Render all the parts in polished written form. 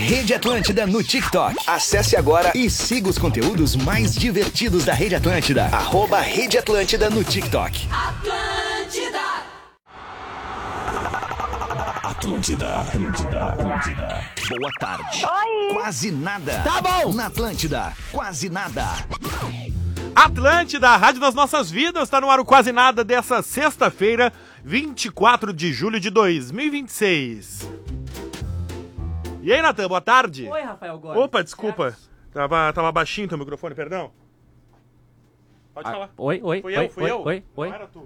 Rede Atlântida no TikTok. Acesse agora e siga os conteúdos mais divertidos da Rede Atlântida. @Rede Atlântida no TikTok. Atlântida. Boa tarde. Oi. Quase nada. Tá bom. Na Atlântida, quase nada. Atlântida, a rádio das nossas vidas, tá no ar o Quase Nada dessa sexta-feira, 24 de julho de 2026. E aí, Natan, boa tarde. Oi, Rafael Gomes. Opa, desculpa. Tava baixinho teu microfone, perdão. Pode falar. Oi. Fui eu. Oi. Não era tu.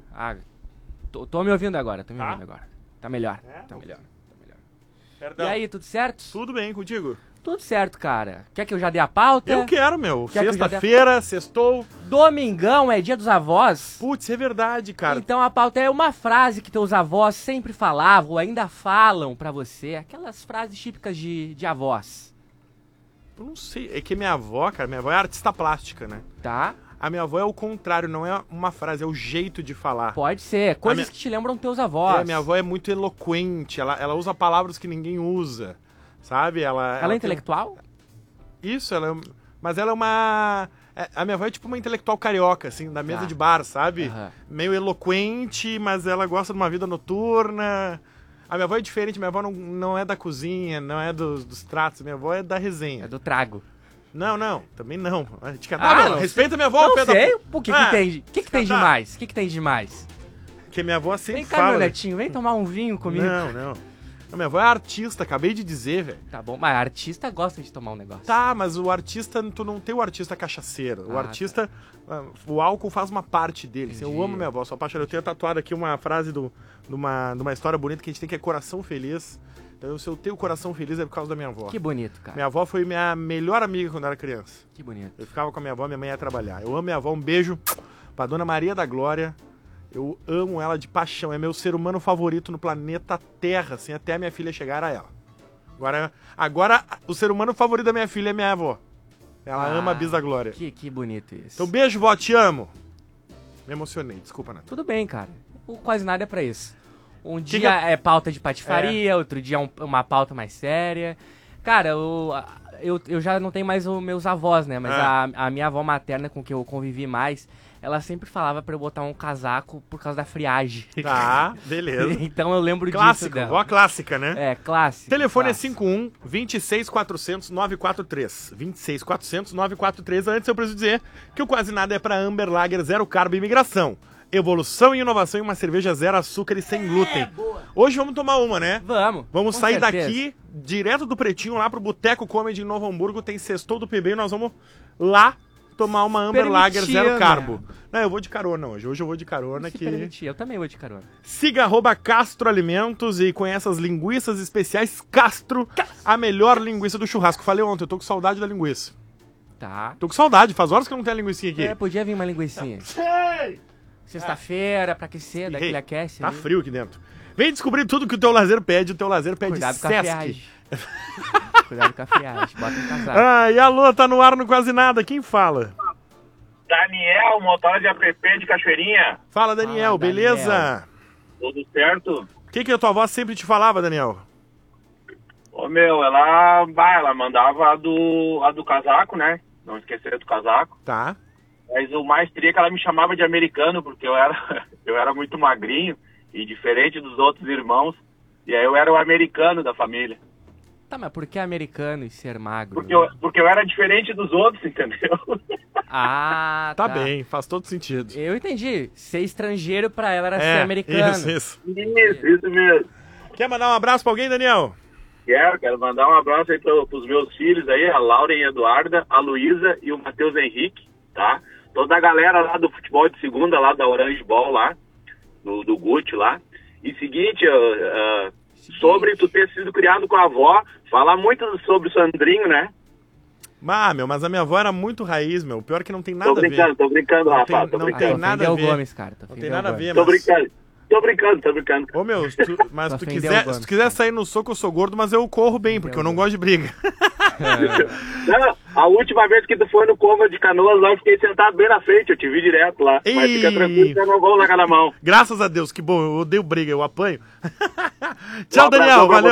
Tô me ouvindo agora, Tá? Tá melhor. É? Tá melhor. Perdão. E aí, tudo certo? Tudo bem contigo? Tudo certo, cara. Quer que eu já dê a pauta? Eu quero, meu. Quer que eu já Sexta-feira, sextou. Domingão é dia dos avós. Putz, é verdade, cara. Então a pauta é uma frase que teus avós sempre falavam ou ainda falam pra você. Aquelas frases típicas de avós. Eu não sei. É que minha avó é artista plástica, né? Tá? A minha avó é o contrário, não é uma frase, é o jeito de falar. Pode ser. Coisas que te lembram teus avós. Minha avó é muito eloquente, ela usa palavras que ninguém usa, sabe? Ela é intelectual? Isso, mas ela é uma... A minha avó é tipo uma intelectual carioca, assim, da mesa de bar, sabe? Uhum. Meio eloquente, mas ela gosta de uma vida noturna. A minha avó é diferente, minha avó não é da cozinha, não é dos tratos, minha avó é da resenha. É do trago. Não, também não. Não respeita minha avó, não Pedro. sei. O que tem? O que tem demais? O que tem demais? Porque minha avó sempre Vem cá, fala... meu netinho, vem tomar um vinho comigo. Não. A minha avó é artista, acabei de dizer, velho. Tá bom, mas artista gosta de tomar um negócio. Tá, mas o artista, tu não tem o artista cachaceiro. O artista, o álcool faz uma parte dele. Assim, eu amo minha avó, sou apaixonado. Eu tenho tatuado aqui uma frase de uma história bonita que a gente tem, que é coração feliz. Então, se eu tenho coração feliz é por causa da minha avó. Que bonito, cara. Minha avó foi minha melhor amiga quando eu era criança. Que bonito. Eu ficava com a minha avó, minha mãe ia trabalhar. Eu amo minha avó, um beijo pra Dona Maria da Glória. Eu amo ela de paixão, é meu ser humano favorito no planeta Terra, assim, até a minha filha chegar a ela. Agora o ser humano favorito da minha filha é minha avó. Ela ama a Bis da Glória. Que bonito isso. Então, beijo, vó, te amo. Me emocionei, desculpa, Nath. Tudo bem, cara. O Quase Nada é pra isso. Um dia é pauta de patifaria, outro dia uma pauta mais séria. Cara, eu já não tenho mais os meus avós, né? Mas a minha avó materna, com quem eu convivi mais, ela sempre falava pra eu botar um casaco por causa da friagem. Tá, beleza. Então eu lembro Clássico, disso dela. vó clássica, né? É, clássico. Telefone clássico. é 51 26 400 943. 26 400 943. Antes eu preciso dizer que o Quase Nada é pra Amber Lager, zero carbo e imigração. Evolução e inovação em uma cerveja zero açúcar e sem glúten. Boa. Hoje vamos tomar uma, né? Vamos Vamos com sair certeza. daqui, direto do Pretinho, lá pro Boteco Comedy em Novo Hamburgo. Tem sextou do PB e nós vamos lá tomar uma Amber Lager zero carbo. Não, eu vou de carona hoje. Hoje eu vou de carona. Eu também vou de carona. Siga @Castro Alimentos e conheça as linguiças especiais Castro, a melhor linguiça do churrasco. Falei ontem, eu tô com saudade da linguiça. Tá. Tô com saudade, faz horas que eu não tenho a linguicinha aqui. Podia vir uma linguicinha. Sei! Sexta-feira, pra aquecer, daquele aquece. Tá ali. frio aqui dentro. Vem descobrir tudo que o teu lazer pede. O teu lazer pede Cuidado com a Sesc. friagem. Cuidado com a friagem. Bota um casaco. E alô, tá no ar no Quase Nada. Quem fala? Daniel, motora de app de Cachoeirinha. Fala, Daniel, Fala, beleza? Daniel. Tudo certo? O que a tua avó sempre te falava, Daniel? Ô meu, ela mandava a do casaco, né? Não esquecer do casaco. Tá. Mas o mais tri é que ela me chamava de americano, porque eu era muito magrinho e diferente dos outros irmãos. E aí eu era o americano da família. Tá, mas por que americano e ser magro? Porque eu era diferente dos outros, entendeu? Ah, Tá bem, faz todo sentido. Eu entendi. Ser estrangeiro pra ela era ser americano. Isso. Isso mesmo. Quer mandar um abraço pra alguém, Daniel? Quero mandar um abraço aí pros meus filhos aí, a Laura e a Eduarda, a Luísa e o Matheus Henrique, tá? Toda a galera lá do futebol de segunda, lá da Orange Ball, lá, do Gucci lá. E seguinte, sobre tu ter sido criado com a avó, fala muito sobre o Sandrinho, né? Mas a minha avó era muito raiz, meu. O pior é que não tem nada a ver. Tô brincando, Rafa, tô não brincando. tem nada a ver. Gomes, cara. Não tem nada a ver, Tô mas... brincando. Ô, meu, se tu quiser sair no soco, eu sou gordo, mas eu corro bem, porque eu não gosto de briga. Não, a última vez que tu foi no Cova de Canoas, lá eu fiquei sentado bem na frente, eu te vi direto lá. Mas fica tranquilo que eu não vou largar na mão. Graças a Deus, que bom, eu odeio briga, eu apanho. Tchau, Daniel, valeu.